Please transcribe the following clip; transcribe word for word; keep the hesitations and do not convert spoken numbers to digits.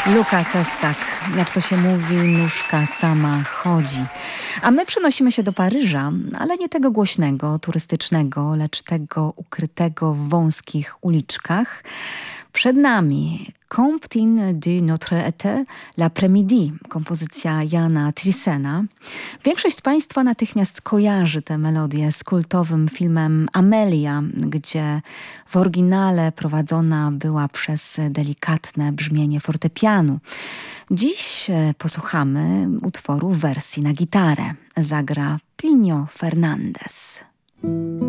Luka Sestak, jak to się mówi, nóżka sama chodzi. A my przenosimy się do Paryża, ale nie tego głośnego, turystycznego, lecz tego ukrytego w wąskich uliczkach. Przed nami Comptine de Notre Été, L'après-midi, kompozycja Jana Thriessena. Większość z Państwa natychmiast kojarzy tę melodię z kultowym filmem Amelia, gdzie w oryginale prowadzona była przez delikatne brzmienie fortepianu. Dziś posłuchamy utworu w wersji na gitarę. Zagra Plinio Fernandez.